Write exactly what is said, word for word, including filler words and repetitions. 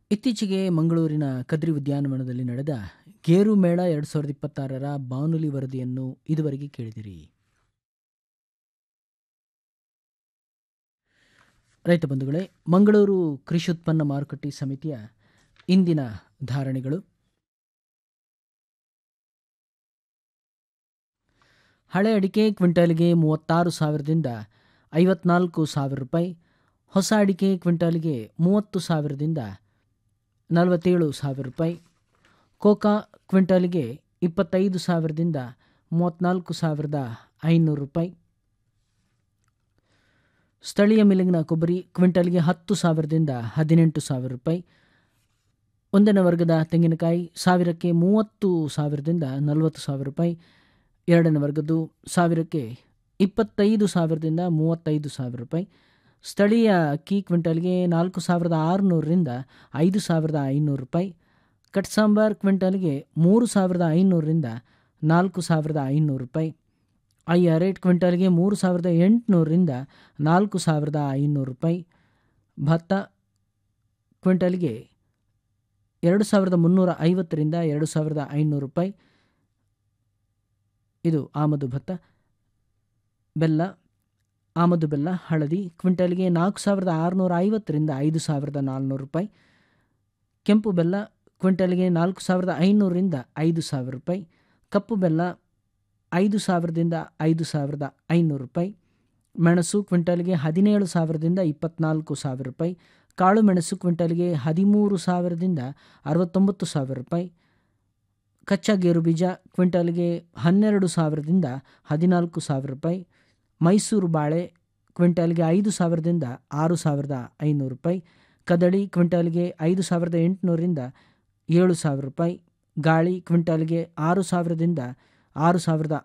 ಇತ್ತೀಚೆಗೆ ಮಂಗಳೂರಿನ ಕದ್ರಿ ಉದ್ಯಾನವನದಲ್ಲಿ ನಡೆದ ಗೇರು ಮೇಳ ಎರಡು ಸಾವಿರದ ಇಪ್ಪತ್ತಾರರ ಬಾನುಲಿ ವರದಿಯನ್ನು ಇದುವರೆಗೆ ಕೇಳಿದಿರಿ. ರೈತ ಬಂಧುಗಳೇ, ಮಂಗಳೂರು ಕೃಷಿ ಉತ್ಪನ್ನ ಮಾರುಕಟ್ಟೆ ಸಮಿತಿಯ ಇಂದಿನ ಧಾರಣೆಗಳು. ಹಳೆ ಅಡಿಕೆ ಕ್ವಿಂಟಾಲಿಗೆ ಮೂವತ್ತಾರು ಸಾವಿರದಿಂದ ಐವತ್ನಾಲ್ಕು ಸಾವಿರ ರೂಪಾಯಿ, ಹೊಸ ಅಡಿಕೆ ಕ್ವಿಂಟಾಲಿಗೆ ಮೂವತ್ತು ಸಾವಿರದಿಂದ ನಲವತ್ತೇಳು ಸಾವಿರ ರೂಪಾಯಿ, ಕೋಕಾ ಕ್ವಿಂಟಾಲಿಗೆ ಇಪ್ಪತ್ತೈದು ಸಾವಿರದಿಂದ ಮೂವತ್ತ್ನಾಲ್ಕು ಸಾವಿರದ ಐನೂರು ರೂಪಾಯಿ, ಸ್ಥಳೀಯ ಮಿಲ್ಲಿಂಗ್ನ ಕೊಬ್ಬರಿ ಕ್ವಿಂಟಾಲಿಗೆ ಹತ್ತು ಸಾವಿರದಿಂದ ಹದಿನೆಂಟು ಸಾವಿರ ರೂಪಾಯಿ, ಒಂದನೇ ವರ್ಗದ ತೆಂಗಿನಕಾಯಿ ಸಾವಿರಕ್ಕೆ ಮೂವತ್ತು ಸಾವಿರದಿಂದ ನಲವತ್ತು ಸಾವಿರ ರೂಪಾಯಿ, ಎರಡನೇ ವರ್ಗದ್ದು ಸಾವಿರಕ್ಕೆ ಇಪ್ಪತ್ತೈದು ಸಾವಿರದಿಂದ ಮೂವತ್ತೈದು ಸಾವಿರ ರೂಪಾಯಿ, ಸ್ಥಳೀಯ ಅಕ್ಕಿ ಕ್ವಿಂಟಾಲ್ಗೆ ನಾಲ್ಕು ಸಾವಿರದ ಆರುನೂರರಿಂದ ಐದು ಸಾವಿರದ ಐನೂರು ರೂಪಾಯಿ, ಕಟ್ ಸಾಂಬಾರ್ ಕ್ವಿಂಟಾಲ್ಗೆ ಮೂರು ಸಾವಿರದ ಐನೂರರಿಂದ ನಾಲ್ಕು ಸಾವಿರದ ಐನೂರು ರೂಪಾಯಿ, ಐ ಆರ್ ರೇಟ್ ಕ್ವಿಂಟಾಲ್ಗೆ ಮೂರು ಸಾವಿರದ ಎಂಟುನೂರರಿಂದ ನಾಲ್ಕು ಸಾವಿರದ ಐನೂರು ರೂಪಾಯಿ, ಭತ್ತ ಕ್ವಿಂಟಾಲ್ಗೆ ಎರಡು ಸಾವಿರದ ಮುನ್ನೂರ ಐವತ್ತರಿಂದ ಎರಡು ಸಾವಿರದ ಐನೂರು ರೂಪಾಯಿ, ಇದು ಆಮದು ಭತ್ತ. ಬೆಲ್ಲ ಆಮದು ಬೆಲ್ಲ ಹಳದಿ ಕ್ವಿಂಟಾಲ್ಗೆ ನಾಲ್ಕು ಸಾವಿರದ ಆರುನೂರ ಐವತ್ತರಿಂದ ಐದು ಸಾವಿರದ ನಾಲ್ನೂರು ರೂಪಾಯಿ, ಕೆಂಪು ಬೆಲ್ಲ ಕ್ವಿಂಟಾಲ್ಗೆ ನಾಲ್ಕು ಸಾವಿರದ ಐನೂರರಿಂದ ಐದು ಸಾವಿರ ರೂಪಾಯಿ, ಕಪ್ಪು ಬೆಲ್ಲ ಐದು ಸಾವಿರದಿಂದ ಐದು ಸಾವಿರದ ಐನೂರು ರೂಪಾಯಿ, ಮೆಣಸು ಕ್ವಿಂಟಾಲ್ಗೆ ಹದಿನೇಳು ಸಾವಿರದಿಂದ ಇಪ್ಪತ್ನಾಲ್ಕು ಸಾವಿರ ರೂಪಾಯಿ, ಕಾಳು ಮೆಣಸು ಕ್ವಿಂಟಾಲ್ಗೆ ಹದಿಮೂರು ಸಾವಿರದಿಂದ ಅರವತ್ತೊಂಬತ್ತು ಸಾವಿರ ರೂಪಾಯಿ, ಕಚ್ಚಾ ಗೇರು ಬೀಜ ಕ್ವಿಂಟಾಲ್ಗೆ ಹನ್ನೆರಡು ಸಾವಿರದಿಂದ ಹದಿನಾಲ್ಕು ಸಾವಿರ ರೂಪಾಯಿ, ಮೈಸೂರು ಬಾಳೆ ಕ್ವಿಂಟಾಲ್ಗೆ ಐದು ಸಾವಿರದಿಂದ ಆರು ಸಾವಿರದ ಐನೂರು ರೂಪಾಯಿ, ಕದಳಿ ಕ್ವಿಂಟಾಲ್ಗೆ ಐದು ಸಾವಿರದ ಎಂಟುನೂರರಿಂದ ಏಳು ಸಾವಿರ ರೂಪಾಯಿ, ಗಾಳಿ ಕ್ವಿಂಟಾಲ್ಗೆ ಆರು ಸಾವಿರದಿಂದ ಆರು ಸಾವಿರದ